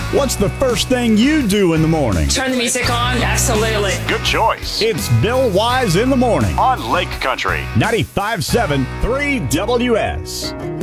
What's the first thing you do in the morning? Turn the music on, absolutely. Good choice. It's Bill Wise in the morning On Lake Country. 95.7 3 WS.